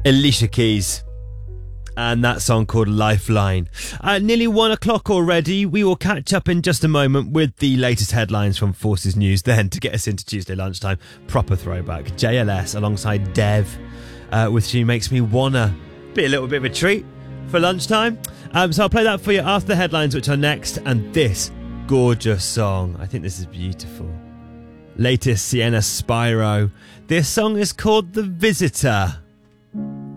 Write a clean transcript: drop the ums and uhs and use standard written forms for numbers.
Alicia Keys. And that song called Lifeline. Nearly 1 o'clock already. We will catch up in just a moment with the latest headlines from Forces News then to get us into Tuesday lunchtime. Proper throwback. JLS alongside Dev with She Makes Me Wanna. Be a little bit of a treat for lunchtime. So I'll play that for you after the headlines, which are next. And this gorgeous song. I think this is beautiful. Latest Sienna Spyro. This song is called The Visitor.